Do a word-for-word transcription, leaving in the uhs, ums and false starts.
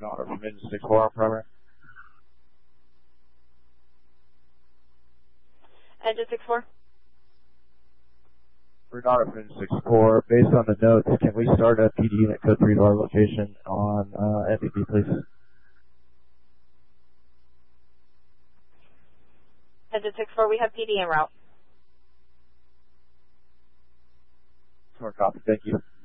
Renata from Engine six four on primary. Engine six four. Renata from Engine six four. Based on the notes, can we start a P D unit code three to our location on uh, F E B, please? Engine six four, we have P D en route. Smart copy, thank you.